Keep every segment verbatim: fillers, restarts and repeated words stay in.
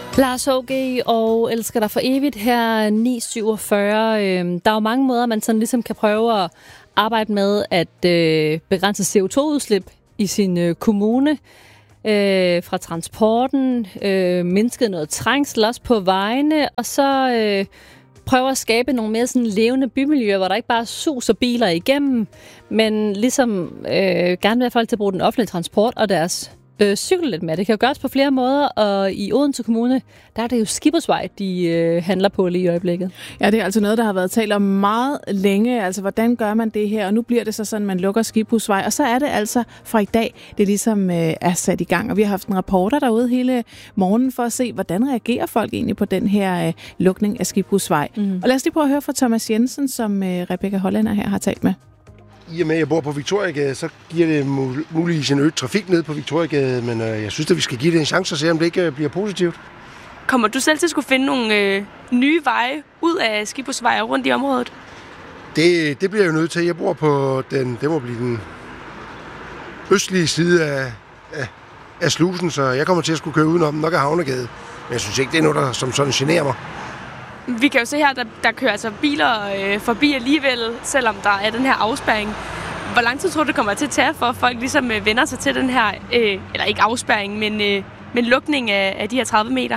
Lars H G og Elsker dig for evigt her ni syvogfyrre. Der er jo mange måder, man sådan ligesom kan prøve at arbejde med at øh, begrænse C O to udslip i sin øh, kommune. Øh, fra transporten, øh, mindske noget trængsel også på vejene, og så øh, prøve at skabe nogle mere sådan levende bymiljøer, hvor der ikke bare suser biler igennem, men ligesom øh, gerne vil have folk til at bruge den offentlige transport og deres øh, cykle lidt mere. Det kan jo gøres på flere måder, og i Odense Kommune, der er det jo Skibhusvej, de øh, handler på lige i øjeblikket. Ja, det er altså noget, der har været talt om meget længe. Altså, hvordan gør man det her? Og nu bliver det så sådan, man lukker Skibhusvej, og så er det altså fra i dag, det ligesom øh, er sat i gang. Og vi har haft en reporter derude hele morgenen for at se, hvordan reagerer folk egentlig på den her øh, lukning af Skibhusvej. Mm. Og lad os lige prøve at høre fra Thomas Jensen, som øh, Rebecca Hollænder her har talt med. I og med, at jeg bor på Victoriagade, så giver det muligvis en øget trafik ned på Victoriagade, men øh, jeg synes, at vi skal give det en chance og se, om det ikke øh, bliver positivt. Kommer du selv til at skulle finde nogle øh, nye veje ud af Skibhusvej rundt i området? Det, det bliver jeg jo nødt til. Jeg bor på den, det må blive den østlige side af, af, af slusen, så jeg kommer til at skulle køre udenom nok af Havnegade. Men jeg synes ikke, det er noget, der som sådan generer mig. Vi kan jo se her, der, der kører altså biler øh, forbi alligevel, selvom der er den her afspærring. Hvor lang tid tror du, det kommer til at tage, for at folk ligesom øh, vender sig til den her, øh, eller ikke afspærring, men, øh, men lukning af, af de her tredive meter?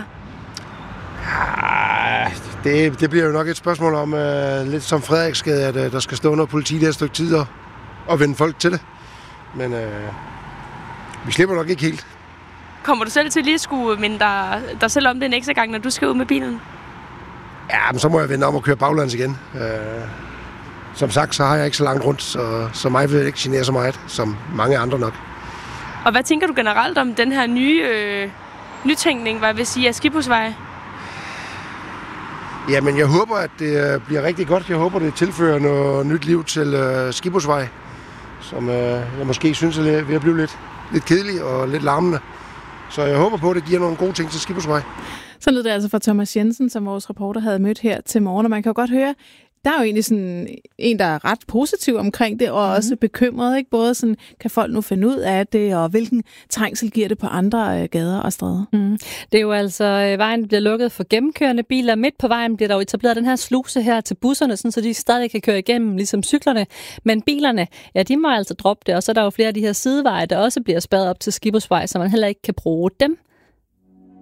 Ja, det, det bliver jo nok et spørgsmål om, øh, lidt som Frederiksgade, at øh, der skal stå noget politi der et stykke tid og, og vende folk til det. Men øh, vi slipper nok ikke helt. Kommer du selv til lige at skulle minde dig, dig selv om det en ekstra gang, når du skal ud med bilen? Ja, men så må jeg vende om og køre baglands igen. Øh, som sagt, så har jeg ikke så langt rundt, så, så mig vil det ikke genere så meget, som mange andre nok. Og hvad tænker du generelt om den her nye øh, nytænkning, hvad jeg vil sige, af Skibhusvej? Jamen, jeg håber, at det bliver rigtig godt. Jeg håber, det tilfører noget nyt liv til øh, Skibhusvej, som øh, jeg måske synes er ved at blive lidt, lidt kedelig og lidt larmende. Så jeg håber på, at det giver nogle gode ting til Skibhusvej. Så lød det altså fra Thomas Jensen, som vores reporter havde mødt her til morgen. Og man kan jo godt høre, der er jo egentlig sådan en, der er ret positiv omkring det, og mm. også bekymret, ikke? Både sådan, kan folk nu finde ud af det, og hvilken trængsel giver det på andre øh, gader og stræder? Mm. Det er jo altså, vejen bliver lukket for gennemkørende biler. Midt på vejen bliver der jo etableret den her sluse her til busserne, sådan, så de stadig kan køre igennem, ligesom cyklerne. Men bilerne, ja, de må altså droppe det, og så er der jo flere af de her sideveje, der også bliver spadet op til Skibhusvej, så man heller ikke kan bruge dem.